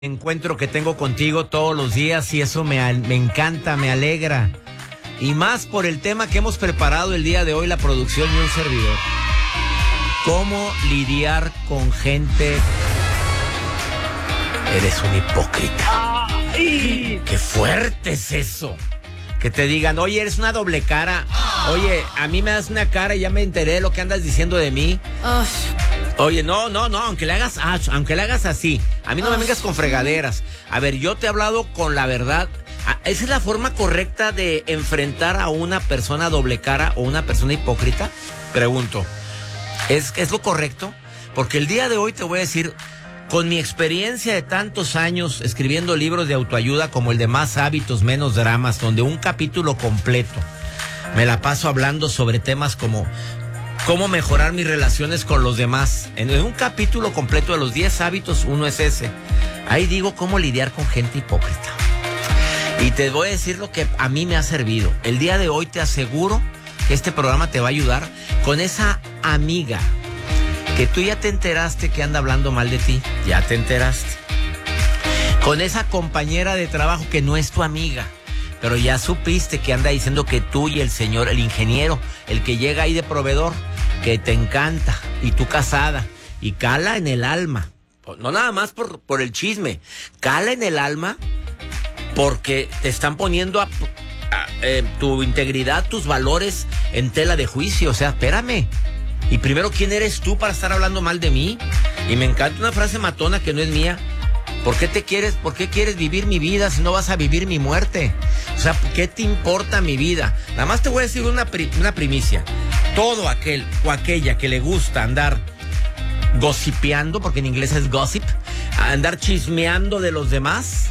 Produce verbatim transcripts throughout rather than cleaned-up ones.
encuentro que tengo contigo todos los días y eso me, me encanta, me alegra. Y más por el tema que hemos preparado el día de hoy, la producción y un servidor. ¿Cómo lidiar con gente? Eres un hipócrita. ¡Ay! ¡Qué fuerte es eso! Que te digan, oye, eres una doble cara. Oye, a mí me das una cara y ya me enteré de lo que andas diciendo de mí. Ugh. Oye, no, no, no, aunque le hagas, aunque le hagas así, a mí no me vengas con fregaderas. A ver, yo te he hablado con la verdad. ¿Esa es la forma correcta de enfrentar a una persona doble cara o una persona hipócrita? Pregunto. ¿Es, es lo correcto? Porque el día de hoy te voy a decir, con mi experiencia de tantos años escribiendo libros de autoayuda como el de Más Hábitos, Menos Dramas, donde un capítulo completo me la paso hablando sobre temas como cómo mejorar mis relaciones con los demás. En un capítulo completo de los diez hábitos, uno es ese. Ahí digo cómo lidiar con gente hipócrita. Y te voy a decir lo que a mí me ha servido. El día de hoy te aseguro que este programa te va a ayudar con esa amiga que tú ya te enteraste que anda hablando mal de ti. Ya te enteraste. Con esa compañera de trabajo que no es tu amiga, pero ya supiste que anda diciendo que tú y el señor, el ingeniero, el que llega ahí de proveedor, que te encanta, y tú casada, y cala en el alma. No nada más por, por el chisme, cala en el alma porque te están poniendo a, a, eh, tu integridad, tus valores en tela de juicio. O sea, espérame. Y primero, ¿quién eres tú para estar hablando mal de mí? Y me encanta una frase matona que no es mía. ¿Por qué te quieres, por qué quieres vivir mi vida si no vas a vivir mi muerte? O sea, ¿qué te importa mi vida? Nada más te voy a decir una, pri- una primicia. Todo aquel o aquella que le gusta andar gossipeando, porque en inglés es gossip, andar chismeando de los demás,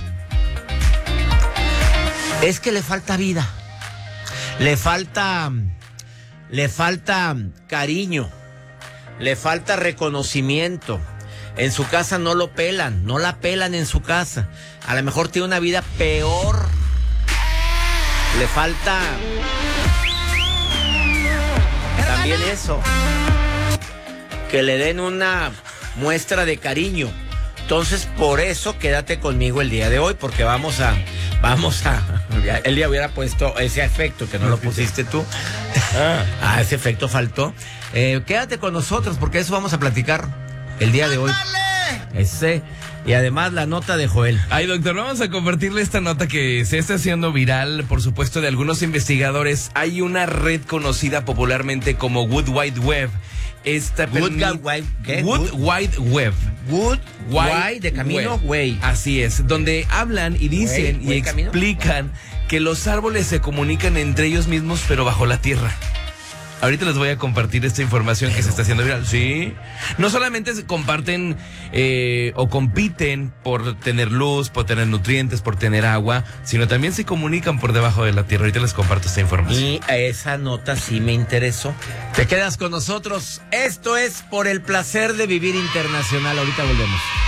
es que le falta vida. Le falta, le falta cariño. Le falta reconocimiento. En su casa no lo pelan, no la pelan en su casa. A lo mejor tiene una vida peor. Le falta también eso, que le den una muestra de cariño. Entonces, por eso quédate conmigo el día de hoy, porque vamos a, vamos a, él ya hubiera puesto ese efecto que no lo pusiste tú. Ah, ese efecto faltó. Eh, quédate con nosotros, porque eso vamos a platicar el día de hoy. Ese. Y además la nota de Joel. Ay, doctor, vamos a compartirle esta nota que se está haciendo viral, por supuesto, de algunos investigadores. Hay una red conocida popularmente como Wood Wide Web. Esta Wood permi- Wide, ¿qué? Wood Wide Web. Wood Wide Wide de camino, Web. güey. Así es, donde hablan y dicen Güey, güey, y camino. explican que los árboles se comunican entre ellos mismos, pero bajo la tierra. Ahorita les voy a compartir esta información Pero. que se está haciendo viral. Sí. No solamente se comparten eh, o compiten por tener luz, por tener nutrientes, por tener agua, sino también se comunican por debajo de la tierra. Ahorita les comparto esta información. Y a esa nota sí me interesó. Te quedas con nosotros. Esto es Por el Placer de Vivir Internacional. Ahorita volvemos.